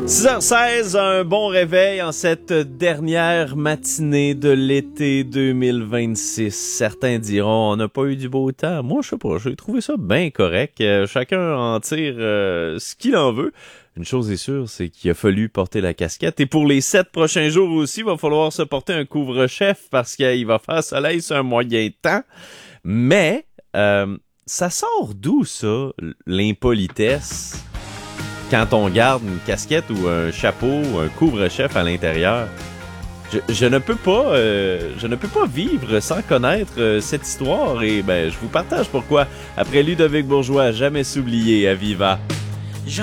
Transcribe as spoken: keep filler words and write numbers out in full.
six heures seize, un bon réveil en cette dernière matinée de l'été deux mille vingt-six. Certains diront, on n'a pas eu du beau temps. Moi, je sais pas, j'ai trouvé ça bien correct. Euh, chacun en tire euh, ce qu'il en veut. Une chose est sûre, c'est qu'il a fallu porter la casquette. Et pour les sept prochains jours aussi, il va falloir se porter un couvre-chef parce qu'il va faire soleil sur un moyen temps. Mais, euh, ça sort d'où ça, l'impolitesse? Quand on garde une casquette ou un chapeau ou un couvre-chef à l'intérieur, je, je ne peux pas, euh, je ne peux pas vivre sans connaître euh, cette histoire et ben je vous partage pourquoi. Après Ludovic Bourgeois, jamais s'oublier à Viva.